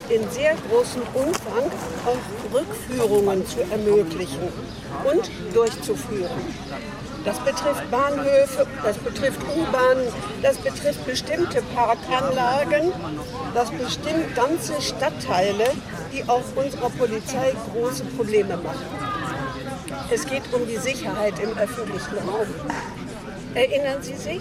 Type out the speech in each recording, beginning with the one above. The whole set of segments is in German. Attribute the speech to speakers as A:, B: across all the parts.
A: in sehr großem Umfang auch Rückführungen zu ermöglichen und durchzuführen. Das betrifft Bahnhöfe, das betrifft U-Bahnen, das betrifft bestimmte Parkanlagen, das bestimmt ganze Stadtteile, die auch unserer Polizei große Probleme machen. Es geht um die Sicherheit im öffentlichen Raum. Erinnern Sie sich?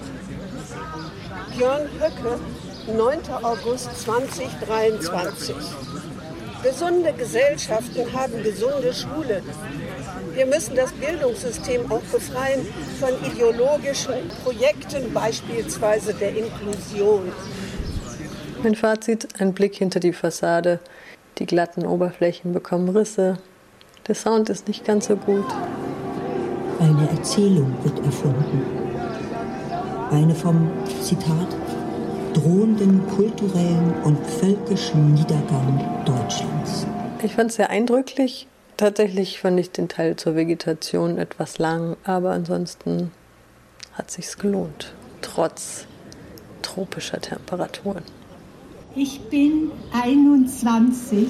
A: Björn Höcke, 9. August 2023. Gesunde Gesellschaften haben gesunde Schulen. Wir müssen das Bildungssystem auch befreien von ideologischen Projekten, beispielsweise der Inklusion.
B: Mein Fazit: ein Blick hinter die Fassade. Die glatten Oberflächen bekommen Risse. Der Sound ist nicht ganz so gut.
C: Eine Erzählung wird erfunden. Eine vom, Zitat, drohenden kulturellen und völkischen Niedergang Deutschlands.
B: Ich fand es sehr eindrücklich. Tatsächlich fand ich den Teil zur Vegetation etwas lang, aber ansonsten hat sich's gelohnt, trotz tropischer Temperaturen.
D: Ich bin 91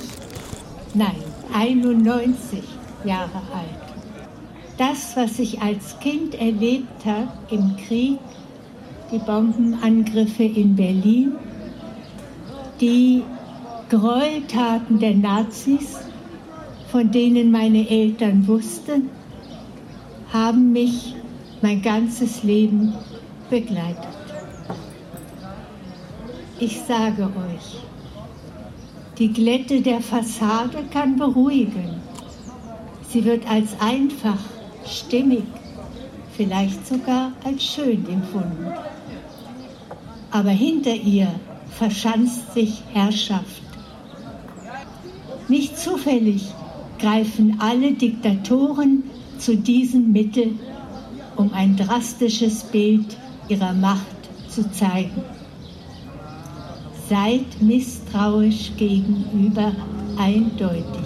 D: Jahre alt. Das, was ich als Kind erlebt habe im Krieg, die Bombenangriffe in Berlin, die Gräueltaten der Nazis, von denen meine Eltern wussten, haben mich mein ganzes Leben begleitet. Ich sage euch, die Glätte der Fassade kann beruhigen. Sie wird als einfach, stimmig, vielleicht sogar als schön empfunden. Aber hinter ihr verschanzt sich Herrschaft. Nicht zufällig greifen alle Diktatoren zu diesem Mittel, um ein drastisches Bild ihrer Macht zu zeigen. Seid misstrauisch gegenüber eindeutig.